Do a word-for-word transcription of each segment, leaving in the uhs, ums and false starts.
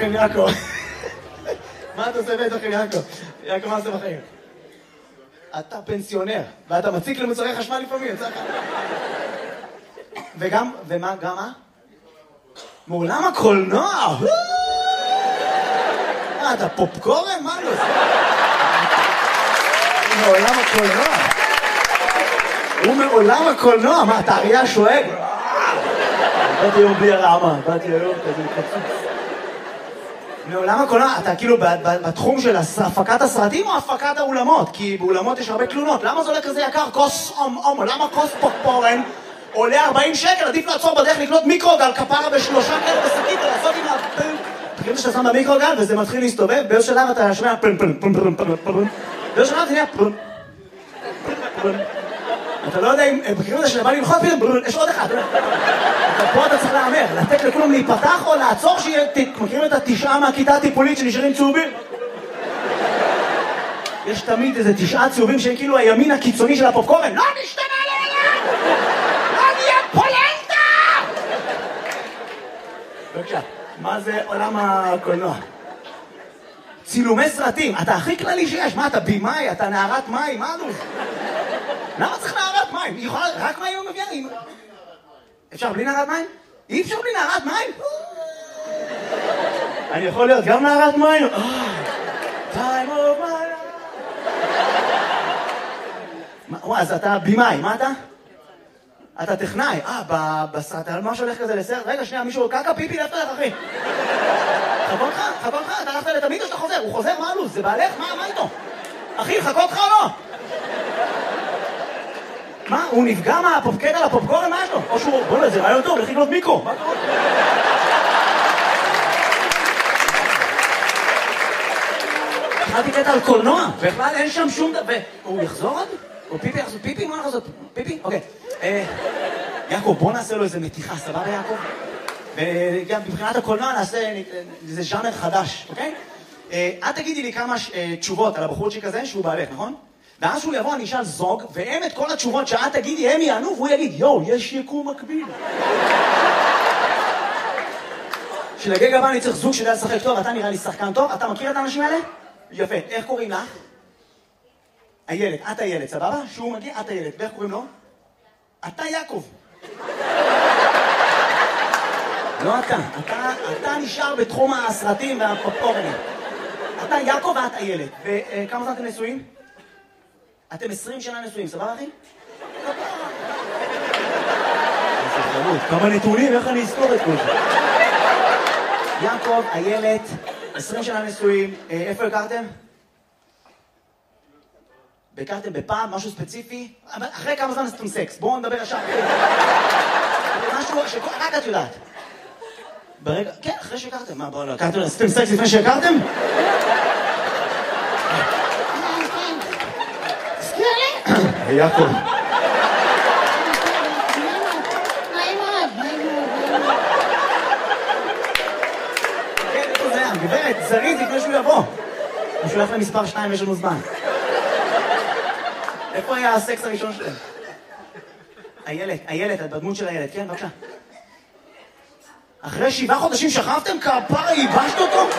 לכם, יעקב? מה אתה עושה בית לכם, יעקב? יעקב, מה עושה בחיים? אתה פנסיונר, ואתה מציק למוצרי חשמל לפעמים, יצא לך. וגם, ומה, גם מה? מעולם הקולנוע! מה, אתה פופקורן? מה לא? מעולם הקולנוע. הוא מעולם הקולנוע, מה, אתה אריה שואג? באתי היום בלי הרעמה, באתי היום כזה קצוץ. מעולם הקולנוע, אתה כאילו בתחום של הפקת הסרטים או הפקת האולמות? כי באולמות יש הרבה תלונות. למה זה עולה כזה יקר? כוס אום אום, למה כוס פופקורן עולה ארבעים שקל? עדיף לעצור בדרך לקנות מיקרוגל כפרה בשלושה כאלה בשקית ולעשות עם הפן. תקראו שאתה שם במיקרוגל וזה מתחיל להסתובב, באיזו שלב אתה שומע פן פן פן פן פן פן. באיזו שלב זה נהיה פן פן. אתה לא יודע אם, בקריאות הזה שבא ללחוץ פתאום, יש עוד אחד. פה אתה צריך לאמר, לתת לכולם להיפתח או לעצור שיהיה, מכירים את התשעה מהכיתה הטיפולית שנשארים צהובים? יש תמיד איזה תשעה צהובים שהם כאילו הימין הקיצוני של הפופקורן. לא נשתנה לעולם! לא נהיה פולנטה! בבקשה, מה זה עולם הקולנוע? צילומי סרטים, אתה הכי כללי שיש. מה, אתה בימאי? אתה נערת מים? מה לוז? למה צריך נערת מים? היא יכולה רק מים הוא מביאה? אפשר בלי נערת מים? אי אפשר בלי נערת מים? אני יכול להיות גם נערת מים? time of my life. אז אתה בימאי, מה אתה? אתה טכנאי. אה, בסרט, מה שהולך כזה לסרט? רגע, שנייה, מישהו קקה פיפי לאפתר לך, אחי. חכון לך, חכון לך, אתה הלכת לתמיד או שאתה חוזר? הוא חוזר? מה לוז? זה בעלך? מה איתו? אחי, חכון לך או לא? מה? הוא נפגע מהפופקד על הפופקורן? מה יש לו? או שהוא... בוא נראה, זה רעיון טוב, לכי לקנות מיקרו. מה קורה? התחלתי קטע על קולנוע, בכלל אין שם שום דבר. הוא יחזור עוד? הוא פיפי יחזור? פיפי? מה יחזור? פיפי? אוקיי. יעקב, בוא נעשה לו איזה מתיחה, סבבה יעקב? וגם מבחינת הקולנוע נעשה איזה ז'אנר חדש, אוקיי? את תגידי לי כמה תשובות על הבחורצ'יק הזה שהוא בעלך, נכון? ואז שהוא יבוא, אני אשאל זוג, והם את כל התשובות שאת תגידי, הם יענו, והוא יגיד, יואו, יש יקום מקביל. שלגג הבא אני צריך זוג שיודע לשחק טוב, אתה נראה לי שחקן טוב, אתה מכיר את האנשים האלה? יפה, איך קוראים לך? הילד, את הילד, סבבה? שהוא מגיע, את הילד, ואיך קוראים לו? אתה יעקב. לא אתה, אתה, אתה נשאר בתחום הסרטים והפופקורנים. אתה יעקב ואת הילד. וכמה זמן אתם נשואים? אתם עשרים שנה נשואים, סבבה אחי? כמה נתונים, איך אני אזכור את כל זה? יעקב, הילד, עשרים שנה נשואים, איפה הכרתם? הכרתם בפעם, משהו ספציפי? אחרי כמה זמן עשיתם סקס? בואו נדבר ישר. משהו שרק את יודעת. ברגע, כן, אחרי שהכרתם. מה, בואו לא, הכרתם, עשיתם סקס לפני שהכרתם? יעקב. כן, איפה זה היה? גברת, זריז לפני שהוא יבוא. הוא שולח למספר שתיים, יש לנו זמן. איפה היה הסקס הראשון שלהם? הילד, הילד, הדמות של הילד, כן, בבקשה. אחרי שבעה חודשים שכבתם כפרה, ייבשת אותו?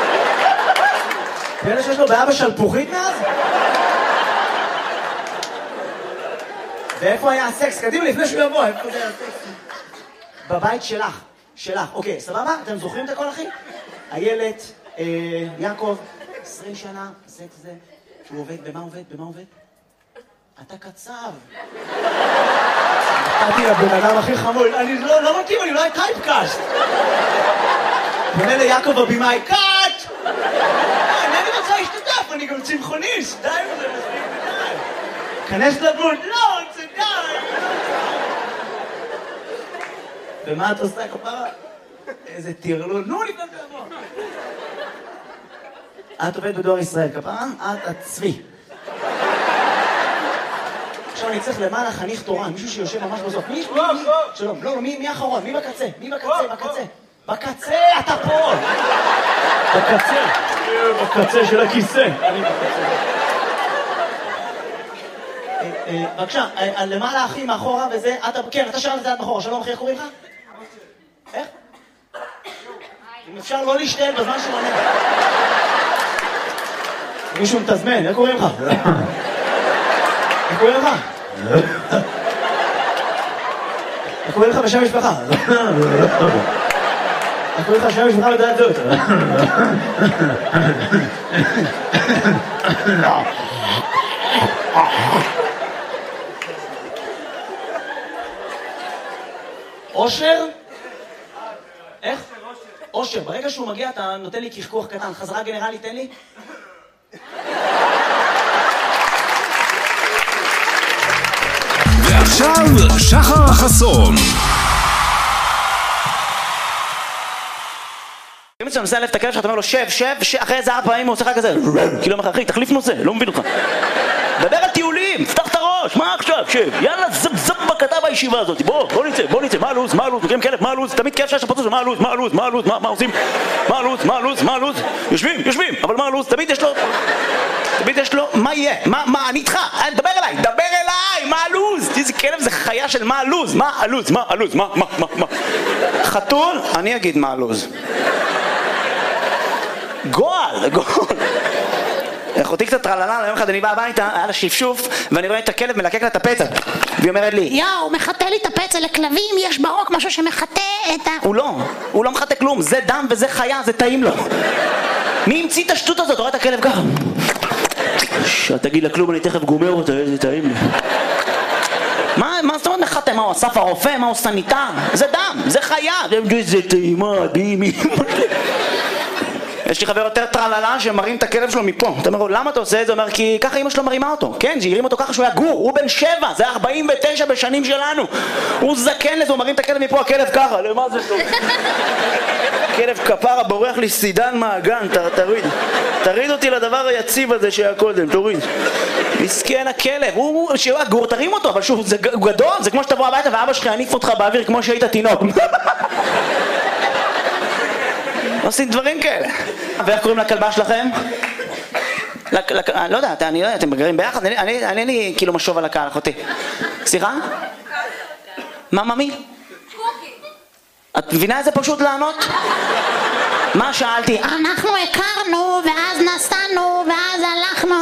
כאלה שיש לו בעיה בשלפוחית מאז? ואיפה היה הסקס? קדימה, לפני שהוא יבוא, איפה זה היה הסקס? בבית שלך, שלך. אוקיי, סבבה? אתם זוכרים את הכל, אחי? הילד, יעקב, עשרים שנה, סקס זה, שהוא עובד, במה עובד? במה עובד? אתה קצב. נתתי לבן אדם הכי חמור, אני לא מתאים, אני אולי טייפקאסט. פונה ליעקב הבימאי, קאט! אני רוצה להשתתף, אני גם צמחוניסט, די וזה מספיק די. כנס לדמות, לא, זה די. ומה את עושה כפרה? איזה תירלול, נו לפני תבוא. את עובדת בדואר ישראל, כפרה? את עצמי. עכשיו אני צריך למעלה חניך תורן, מישהו שיושב ממש בסוף. מי? שלום, לא, מי האחרון? מי בקצה? מי בקצה? בקצה? בקצה, אתה פה! בקצה. בקצה של הכיסא. אני בקצה. בבקשה, למעלה אחי מאחורה וזה, כן, אתה שאלת את זה עד מאחורה, שלום אחי, איך קוראים לך? איך? אם אפשר לא להשתעל בזמן שהוא עונה. מישהו מתזמן, איך קוראים לך? איך קוראים לך? איך קוראים לך בשם משפחה? איך קוראים לך בשם משפחה ודעת זאת? אושר? איך? אושר. ברגע שהוא מגיע אתה נותן לי קשקוח קטן. חזרה גנרלי, תן לי. ועכשיו שחר חסון. אם אתה מנסה להלף את הכלב שלך, אתה אומר לו שב, שב, אחרי איזה ארבע פעמים הוא עושה לך כזה כאילו אומר לך, אחי, תחליף נושא, לא מבין אותך. דבר על טיולים, פתח את הראש, מה עכשיו, שב, יאללה, זב זב בקטע בישיבה הזאת, בוא, בוא נצא, בוא נצא, מה הלו"ז, מה הלו"ז, מכירים כלב, מה הלו"ז, תמיד כלב שיש לפוצץ, מה הלו"ז, מה הלו"ז, מה הלו"ז, מה עושים, מה הלו"ז, מה הלו"ז, מה הלו"ז, יושבים, יושבים, אבל מה הלו"ז, תמיד יש לו, תמיד יש לו, מה יהיה, מה, מה, אני איתך, דבר אליי, דבר אליי, מה הלו"ז, איזה כלב זה חיה של מה הלו"ז, מה הלו"ז, מה הלו"ז, מה, מה, מה, מה, חתול, אני אגיד מה הלו"ז. גועל, גועל. אחותי קצת טרללה, יום אחד אני בא הביתה, היה לה שפשוף, ואני רואה את הכלב מלקק לה את הפצע. והיא אומרת לי, יאו, מחטא לי את הפצע, לכלבים יש ברוק משהו שמחטא את ה... הוא לא, הוא לא מחטא כלום, זה דם וזה חיה, זה טעים לו. מי המציא את השטות הזאת? אתה רואה את הכלב ככה? תגיד לה כלום, אני תכף גומר אותה, איזה טעים לי. מה, מה זאת אומרת מחטא? מה הוא אסף הרופא? מה הוא סניטר? זה דם, זה חיה. זה טעימה, בימי. יש לי חבר יותר טרללה שמרים את הכלב שלו מפה. אתה אומר לו, למה אתה עושה את זה? הוא אומר, כי ככה אמא שלו מרימה אותו. כן, שהרים אותו ככה שהוא היה גור, הוא בן שבע, זה ארבעים ותשע בשנים שלנו. הוא זקן לזה, הוא מרים את הכלב מפה, הכלב ככה, למה זה טוב? הכלב כפרה בורח לי סידן מהגן, תוריד. תריד אותי לדבר היציב הזה שהיה קודם, תוריד. מסכן הכלב, הוא שהוא היה גור, תרים אותו, אבל שהוא גדול, זה כמו שתבוא הביתה ואבא שלך יניף אותך באוויר כמו שהיית תינוק. עושים דברים כאלה. ואיך קוראים לכלבה שלכם? לא יודע, אני לא יודע, אתם מגרים ביחד? אני לי כאילו משוב על הקהל, אחותי. סליחה? מה, ממי? קוקי. את מבינה איזה פשוט לענות? מה שאלתי? אנחנו הכרנו, ואז נסענו, ואז הלכנו.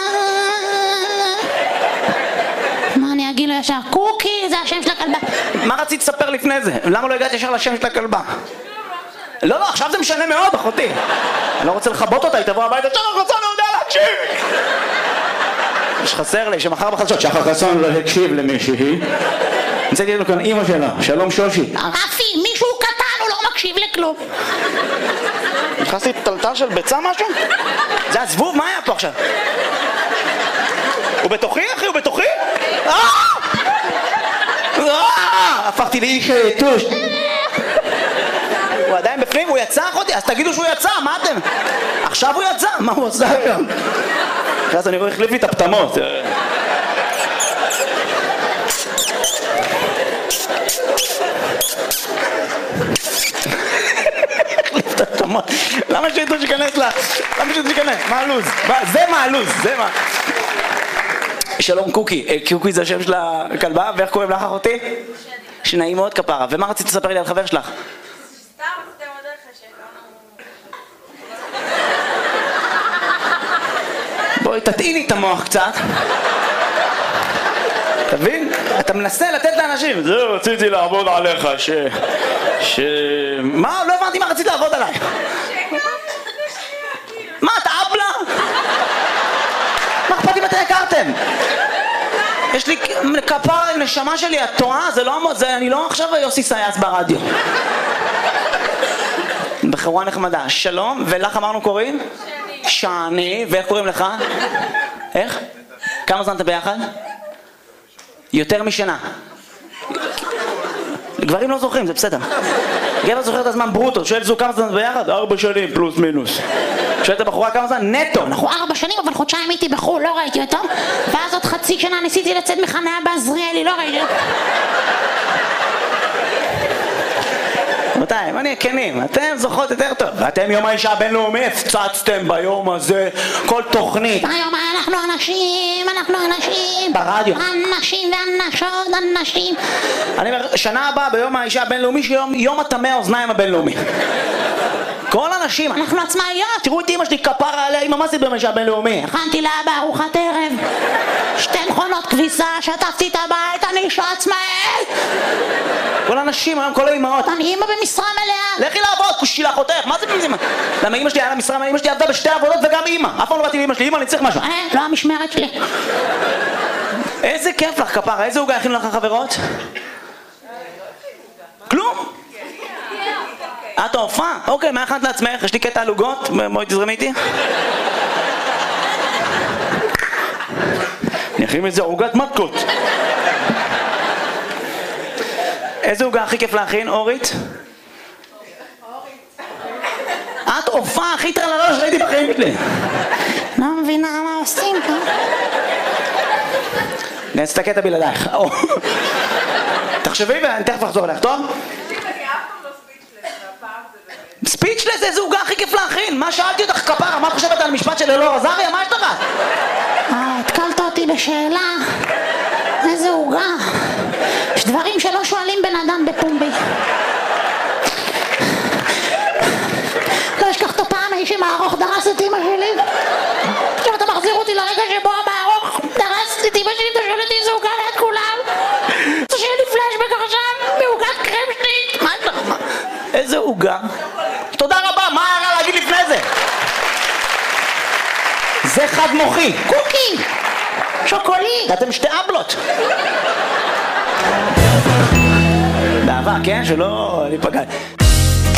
מה אני אגיד לו ישר? קוקי, זה השם של הכלבה. מה רצית לספר לפני זה? למה לא הגעת ישר לשם של הכלבה? לא, לא, עכשיו זה משנה מאוד, אחותי. אני לא רוצה לחבות אותה, היא תבוא הביתה, שחר חסון לא יודע להקשיב! יש חסר לי, שמחר בחדשות, שחר חסון לא הקשיב למישהי. נצאתי לנו כאן אימא שלה, שלום שושי. רפי, מישהו קטן, הוא לא מקשיב לכלום. נכנסתי טלטל של ביצה משהו? זה הזבוב, מה היה פה עכשיו? הוא בתוכי, אחי, הוא בתוכי? הפכתי לאיש יתוש. הוא עדיין בפנים, הוא יצא אחותי, אז תגידו שהוא יצא, מה אתם? עכשיו הוא יצא, מה הוא עושה היום? אז אני רואה, החליף לי את הפתמות. החליף את הפתמות. למה שיתו שכנס לה? למה שיתו שכנס? מה הלו"ז? זה מה הלו"ז, זה מה. שלום קוקי, קוקי זה השם של הכלבה, ואיך קוראים לך אחותי? שנעים מאוד כפרה, ומה רצית לספר לי על חבר שלך? בואי תטעיני את המוח קצת. תבין? אתה מנסה לתת לאנשים. זהו, רציתי לעבוד עליך, ש... ש... מה? לא הבנתי מה רצית לעבוד עליי. מה, אתה אבלה? מה אכפת אם אתם הכרתם? יש לי כפרה עם נשמה שלי, את טועה? זה לא... אני לא עכשיו יוסי סייס ברדיו. בחורה נחמדה. שלום, ולך אמרנו קוראים? שני, ואיך קוראים לך? איך? כמה זמן אתה ביחד? יותר משנה. גברים לא זוכרים, זה בסדר. גבר זוכר את הזמן ברוטו, שואל זו כמה זמן ביחד? ארבע שנים פלוס מינוס. שואל את הבחורה כמה זמן? נטו. אנחנו ארבע שנים, אבל חודשיים הייתי בחו"ל, לא ראיתי אותו. ואז עוד חצי שנה ניסיתי לצאת מחניה בעזריאלי, לא ראיתי אותו. רבותיי, אם אני כנים, אתם זוכרות יותר טוב. ואתם יום האישה הבינלאומי הפצצתם ביום הזה כל תוכנית. היום אנחנו אנשים, אנחנו אנשים. ברדיו. אנשים ואנשות, אנשים. אני אומר, שנה הבאה ביום האישה הבינלאומי שיום יום הטמא האוזניים הבינלאומי. כל הנשים, אנחנו עצמאיות. תראו את אמא שלי, כפרה עליה, אמא מה זה במשל בינלאומי? הכנתי לאבא ארוחת ערב, שתי מכונות כביסה, שטפתי את הבית, אני אישה עצמאית. כל הנשים, היום כל האמהות. אני אימא במשרה מלאה. לכי לעבוד, כושילה חותך, מה זה בזה? למה אמא שלי היה לה משרה, אמא שלי עבדה בשתי עבודות וגם אמא. אף פעם לא באתי לאמא שלי, אמא אני צריך משהו. אה, לא המשמרת שלי. איזה כיף לך כפרה, איזה עוגה הכינו לך חברות? כלום? את ההופעה? אוקיי, מה הכנת לעצמך? יש לי קטע על עוגות, בואי תזרמי איתי. אני אכין את זה עוגת מתקות. איזה עוגה הכי כיף להכין, אורית? את הופעה הכי טרללה שראיתי בחיים שלי. לא מבינה מה עושים פה. נעשה את הקטע בלעדייך. תחשבי ואני תכף אחזור אליך, טוב? ספיצ'לס, איזה עוגה הכי כיף להכין? מה שאלתי אותך כפרה? מה את חושבת על המשפט של אלאור עזריה? מה יש לך? אה, התקלת אותי בשאלה. איזה עוגה. יש דברים שלא שואלים בן אדם בפומבי. לא אשכח את הפעם האיש עם הארוך דרס את אמא שלי. עכשיו אתה מחזיר אותי לרגע שבו המארוך דרס את אמא שלי, אתה שואל אותי איזה עוגה ליד כולם. זה שיהיה לי פלשבק עכשיו בעוגת קרם שלי. מה יש לך? איזה עוגה? תודה רבה, מה היה להגיד לפני זה? זה חד מוחי. קוקי. שוקולית. אתם שתי אבלות. באהבה, כן? שלא ניפגע.